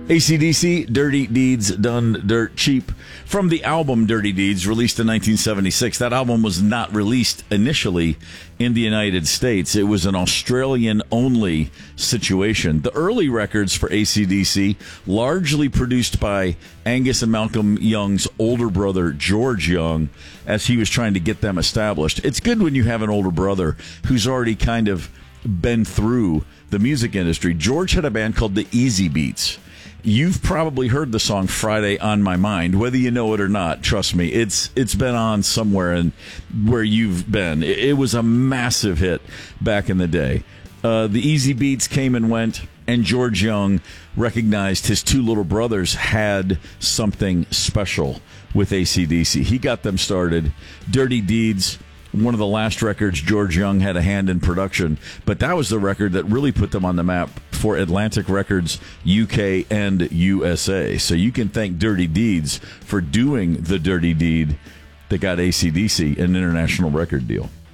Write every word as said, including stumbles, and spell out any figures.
A C D C, Dirty Deeds Done Dirt Cheap. From the album Dirty Deeds, released in nineteen seventy-six. That album was not released initially in the United States. It was an Australian-only situation. The early records for A C D C, largely produced by Angus and Malcolm Young's older brother, George Young, as he was trying to get them established. It's good when you have an older brother who's already kind of been through the music industry. George had a band called the Easy Beats. You've probably heard the song Friday on My Mind, whether you know it or not. Trust me, it's it's been on somewhere and where you've been. It, it was a massive hit back in the day. Uh, the Easy Beats came and went, and George Young recognized his two little brothers had something special with A C D C. He got them started. Dirty Deeds, one of the last records George Young had a hand in production, but that was the record that really put them on the map for Atlantic Records U K and U S A. So you can thank Dirty Deeds for doing the dirty deed that got A C D C an international record deal.